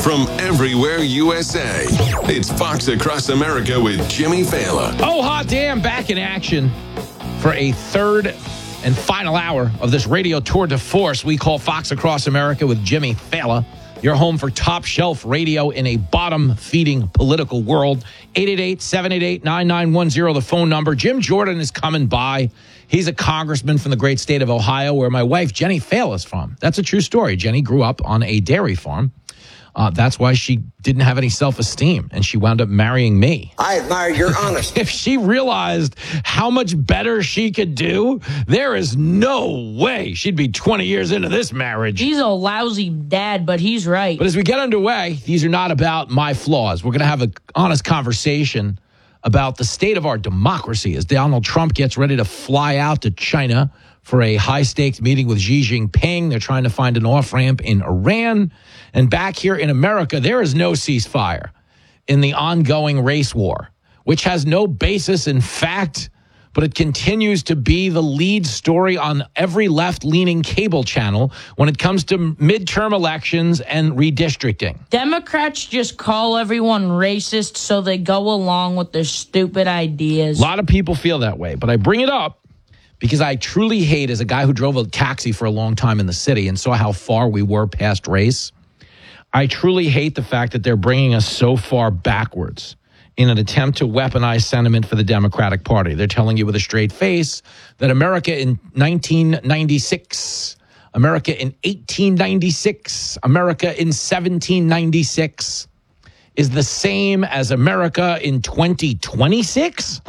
from everywhere USA. It's Fox Across America with Jimmy Fallon. Oh, hot damn, back in action for a third and final hour of this radio tour de force we call Fox Across America with Jimmy Fallon. Your home for top shelf radio in a bottom-feeding political world. 888-788-9910, the phone number. Jim Jordan is coming by. He's a congressman from the great state of Ohio, where my wife, Jenny Fallon, is from. That's a true story. Jenny grew up on a dairy farm. That's why she didn't have any self-esteem, and she wound up marrying me. I admire your honesty. If she realized how much better she could do, there is no way she'd be 20 years into this marriage. He's a lousy dad, but he's right. But as we get underway, these are not about my flaws. We're going to have an honest conversation about the state of our democracy as Donald Trump gets ready to fly out to China for a high-stakes meeting with Xi Jinping. They're trying to find an off-ramp in Iran. And back here in America, there is no ceasefire in the ongoing race war, which has no basis in fact, but it continues to be the lead story on every left-leaning cable channel when it comes to midterm elections and redistricting. Democrats just call everyone racist so they go along with their stupid ideas. A lot of people feel that way, but I bring it up because I truly hate, as a guy who drove a taxi for a long time in the city and saw how far we were past race, I truly hate the fact that they're bringing us so far backwards in an attempt to weaponize sentiment for the Democratic Party. They're telling you with a straight face that America in 1996, America in 1896, America in 1796 is the same as America in 2026.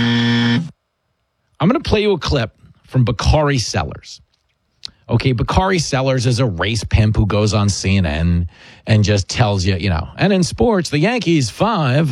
I'm going to play you a clip from Bakari Sellers. Okay, Bakari Sellers is a race pimp who goes on CNN and just tells you, and in sports, the Yankees 5,